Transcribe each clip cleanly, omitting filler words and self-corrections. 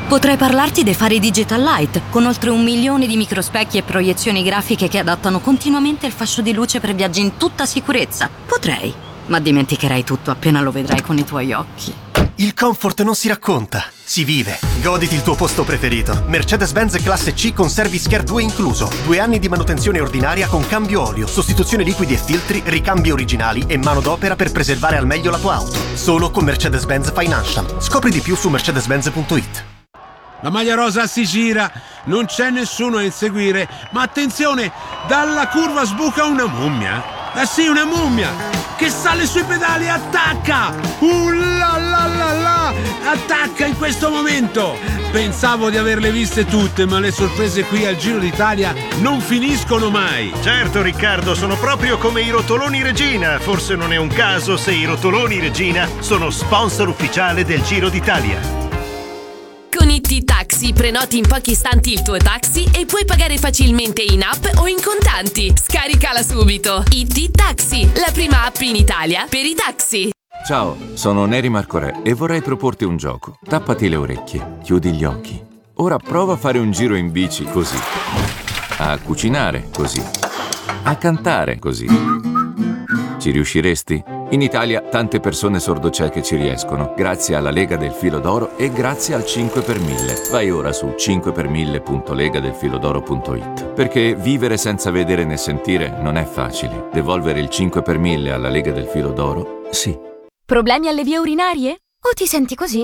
Potrei parlarti dei fari Digital Light, con oltre 1 milione di microspecchi e proiezioni grafiche che adattano continuamente il fascio di luce per viaggi in tutta sicurezza. Potrei, ma dimenticherai tutto appena lo vedrai con i tuoi occhi. Il comfort non si racconta, si vive. Goditi il tuo posto preferito. Mercedes-Benz Classe C con Service Care 2 incluso. 2 anni di manutenzione ordinaria con cambio olio, sostituzione liquidi e filtri, ricambi originali e manodopera per preservare al meglio la tua auto. Solo con Mercedes-Benz Financial. Scopri di più su mercedes-benz.it. La maglia rosa si gira, non c'è nessuno a inseguire, ma attenzione, dalla curva sbuca una mummia. Sì, una mummia che sale sui pedali e attacca. La la la la, attacca in questo momento. Pensavo di averle viste tutte, ma le sorprese qui al Giro d'Italia non finiscono mai. Certo Riccardo, sono proprio come i rotoloni Regina. Forse non è un caso se i rotoloni Regina sono sponsor ufficiale del Giro d'Italia. Con IT Taxi prenoti in pochi istanti il tuo taxi e puoi pagare facilmente in app o in contanti. Scaricala subito. IT Taxi, la prima app in Italia per i taxi. Ciao, sono Neri Marcorè e vorrei proporti un gioco. Tappati le orecchie, chiudi gli occhi. Ora prova a fare un giro in bici così. A cucinare così. A cantare così. Ci riusciresti? In Italia tante persone sordocieche ci riescono, grazie alla Lega del Filo d'Oro e grazie al 5 per 1000. Vai ora su 5per1000.legadelfilodoro.it. Perché vivere senza vedere né sentire non è facile. Devolvere il 5 per 1000 alla Lega del Filo d'Oro, sì. Problemi alle vie urinarie? O ti senti così?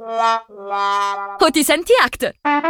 O ti senti ACT?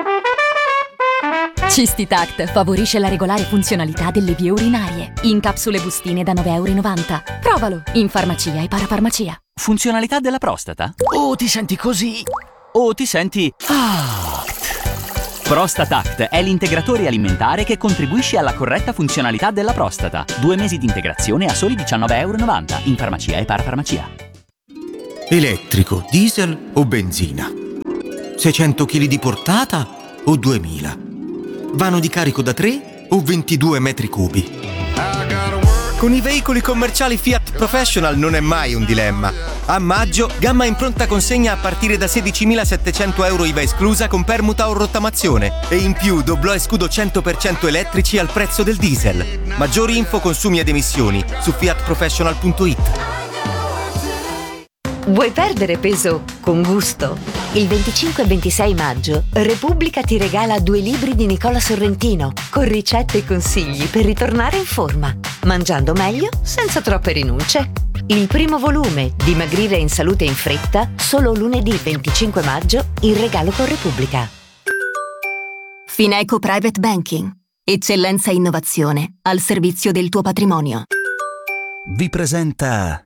Cistitact favorisce la regolare funzionalità delle vie urinarie. In capsule bustine da €9,90. Provalo in farmacia e parafarmacia. Funzionalità della prostata? O ti senti così? O ti senti ACT? ProstataCT è l'integratore alimentare che contribuisce alla corretta funzionalità della prostata. 2 mesi di integrazione a soli €19,90 in farmacia e parafarmacia. Elettrico, diesel o benzina? 600 kg di portata o 2000? Vano di carico da 3 o 22 metri cubi? Con i veicoli commerciali Fiat Professional non è mai un dilemma. A maggio, gamma in pronta consegna a partire da €16.700 IVA esclusa con permuta o rottamazione. E in più doblò e scudo 100% elettrici al prezzo del diesel. Maggiori info, consumi ed emissioni su fiatprofessional.it. Vuoi perdere peso con gusto? Il 25 e 26 maggio Repubblica ti regala 2 libri di Nicola Sorrentino con ricette e consigli per ritornare in forma, mangiando meglio senza troppe rinunce. Il primo volume, Dimagrire in salute in fretta, solo lunedì 25 maggio in regalo con Repubblica. Fineco Private Banking. Eccellenza e innovazione al servizio del tuo patrimonio. Vi presenta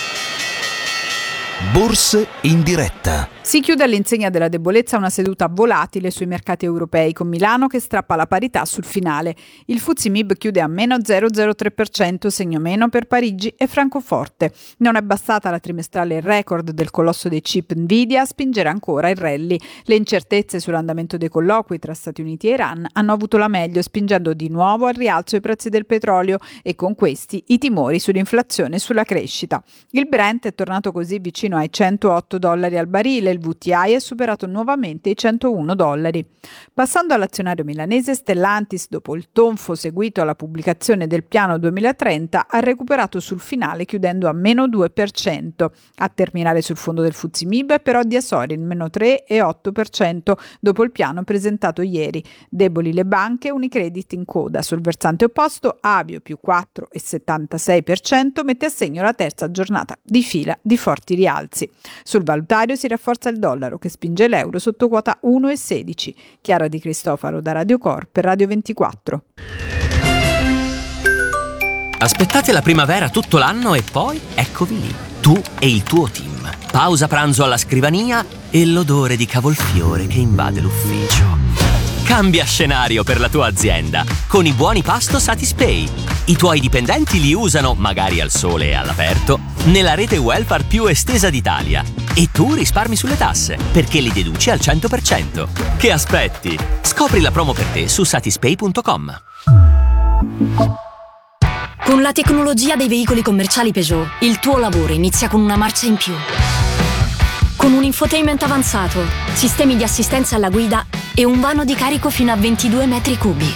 Borse in diretta. Si chiude all'insegna della debolezza una seduta volatile sui mercati europei, con Milano che strappa la parità sul finale. Il FTSE MIB chiude a meno 0,03%, segno meno per Parigi e Francoforte. Non è bastata la trimestrale record del colosso dei chip Nvidia a spingere ancora il rally. Le incertezze sull'andamento dei colloqui tra Stati Uniti e Iran hanno avuto la meglio, spingendo di nuovo al rialzo i prezzi del petrolio e con questi i timori sull'inflazione e sulla crescita. Il Brent è tornato così vicino ai $108 al barile. Il WTI è superato nuovamente i $101. Passando all'azionario milanese, Stellantis, dopo il tonfo seguito alla pubblicazione del piano 2030, ha recuperato sul finale chiudendo a meno 2%. A terminare sul fondo del FTSE MIB è però Diasorin, meno 3,8% dopo il piano presentato ieri. Deboli le banche, Unicredit in coda. Sul versante opposto, Avio più 4,76% mette a segno la terza giornata di fila di forti rialzi. Sul valutario si rafforza il dollaro che spinge l'euro sotto quota 1,16. Chiara Di Cristofaro da Radio Cor per Radio 24. Aspettate la primavera tutto l'anno e poi eccovi lì, tu e il tuo team. Pausa pranzo alla scrivania e l'odore di cavolfiore che invade l'ufficio. Cambia scenario per la tua azienda con i buoni pasto Satispay. I tuoi dipendenti li usano, magari al sole e all'aperto, nella rete welfare più estesa d'Italia. E tu risparmi sulle tasse, perché li deduci al 100%. Che aspetti? Scopri la promo per te su satispay.com. Con la tecnologia dei veicoli commerciali Peugeot, il tuo lavoro inizia con una marcia in più. con un infotainment avanzato, sistemi di assistenza alla guida e un vano di carico fino a 22 metri cubi.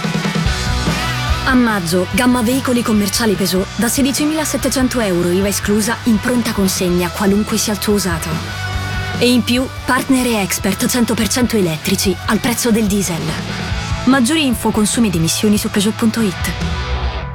A maggio, gamma veicoli commerciali Peugeot da 16.700 euro IVA esclusa in pronta consegna, qualunque sia il tuo usato. E in più, partner e expert 100% elettrici al prezzo del diesel. Maggiori info, consumi ed emissioni su Peugeot.it.